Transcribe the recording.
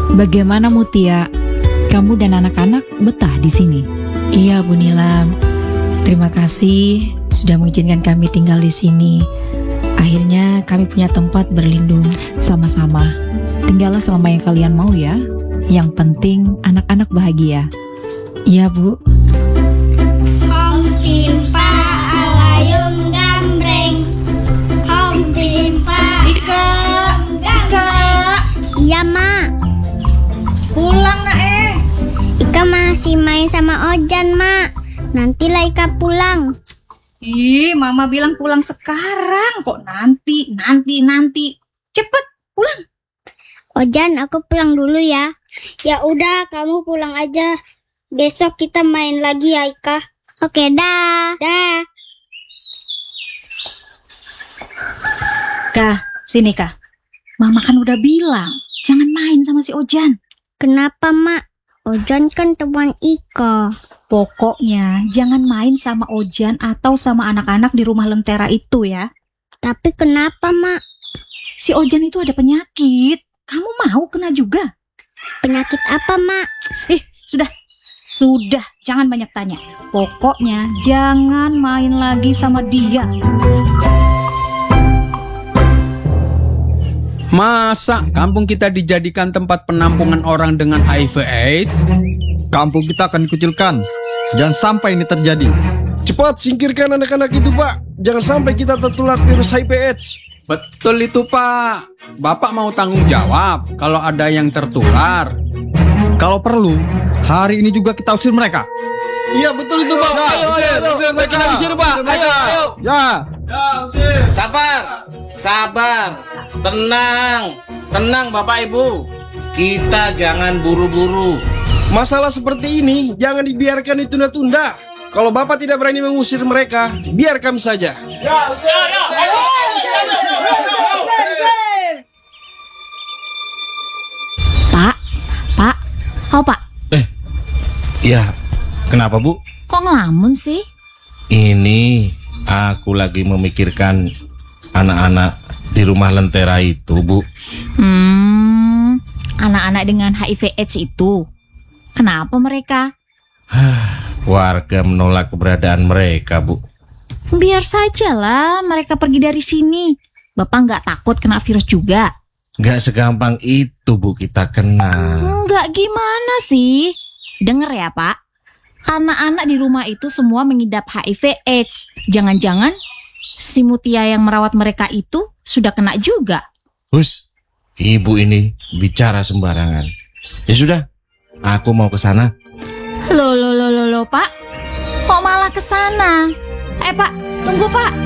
Bagaimana Mutia? Kamu dan anak-anak betah di sini? Iya Bu Nilam, terima kasih sudah mengizinkan kami tinggal di sini. Akhirnya kami punya tempat berlindung. Sama-sama. Tinggallah selama yang kalian mau ya. Yang penting anak-anak bahagia. Iya Bu. Hom timpa alayum gambreng. Hom timpa Ika. Iya Mak. Pulang nak Ika masih main sama Ojan Mak. Nantilah Ika pulang. Ih, Mama bilang pulang sekarang. Kok nanti. Cepet pulang. Ojan, aku pulang dulu ya. Ya udah, kamu pulang aja. Besok kita main lagi ya Ika. Oke, dah. Dah. Kak, sini Kak. Mama kan udah bilang, jangan main sama si Ojan. Kenapa Mak? Ojan kan teman Ika. Pokoknya jangan main sama Ojan atau sama anak-anak di rumah Lentera itu ya. Tapi kenapa Mak? Si Ojan itu ada penyakit. Kamu mau kena juga? Penyakit apa Mak? Sudah, jangan banyak tanya. Pokoknya jangan main lagi sama dia. Masa kampung kita dijadikan tempat penampungan orang dengan HIV/AIDS? Kampung kita akan dikucilkan. Jangan sampai ini terjadi. Cepat singkirkan anak-anak itu Pak. Jangan sampai kita tertular virus HIV/AIDS. Betul itu Pak. Bapak mau tanggung jawab kalau ada yang tertular. Kalau perlu, hari ini juga kita usir mereka. Iya betul itu Pak. Ayo, kita usir Pak. Ayo. Ya. Sabar, tenang Bapak Ibu. Kita jangan buru-buru. Masalah seperti ini jangan dibiarkan ditunda-tunda. Kalau Bapak tidak berani mengusir mereka, biar kami saja. Pak. Oh Pak, Ya, kenapa Bu? kok ngelamun sih? Ini aku lagi memikirkan anak-anak di rumah Lentera itu Bu. Anak-anak dengan HIV/AIDS itu. Kenapa mereka? Warga menolak keberadaan mereka Bu. Biar sajalah mereka pergi dari sini. Bapak nggak takut kena virus juga? Gak segampang itu Bu kita kena. Nggak gimana sih? Dengar ya Pak. Anak-anak di rumah itu semua mengidap HIV/AIDS. Jangan-jangan si Mutia yang merawat mereka itu sudah kena juga. Hus, Ibu ini bicara sembarangan. Ya sudah, aku mau ke sana. Loh Pak. Kok malah ke sana? Pak, tunggu Pak.